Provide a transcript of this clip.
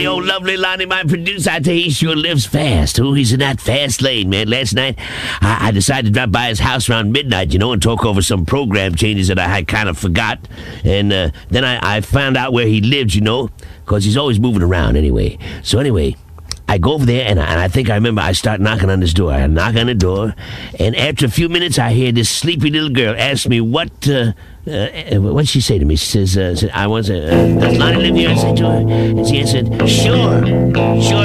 The old lovely Lonnie, my producer, I tell you, he sure lives fast. Oh, he's in that fast lane, man. Last night, I decided to drop by his house around midnight, and talk over some program changes that I had kind of forgot. And then I found out where he lived, because he's always moving around anyway. So anyway, I go over there, and I think I remember I start knocking on this door. I knock on the door, and after a few minutes, I hear this sleepy little girl ask me what'd she say to me? She says, does Lonnie live here? I said to her, and she answered, sure.